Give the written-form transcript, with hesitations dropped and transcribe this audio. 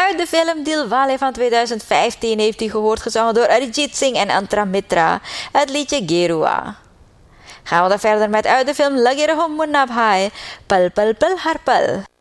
Uit de film Dilwale van 2015 heeft u gehoord gezongen door Arijit Singh en Antra Mitra, het liedje Gerua. Gaan we dan verder met uit de film Lagi Raho Munna Bhai, Pal Pal Pal Har Pal.